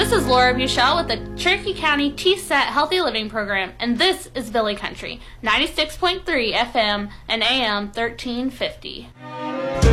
This is Laura Buchel with the Cherokee County TSET Healthy Living Program, and this is Billy Country, 96.3 FM and AM 1350.